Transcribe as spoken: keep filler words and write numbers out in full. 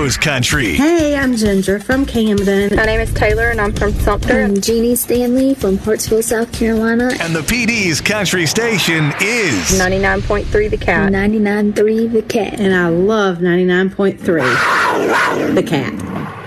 Rose Country. Hey, I'm Ginger from Camden. My name is Taylor, and I'm from Sumter. I'm Jeannie Stanley from Hartsville, South Carolina. And the P D's country station is ninety-nine point three The Cat. ninety-nine point three The Cat. And I love ninety-nine point three The Cat.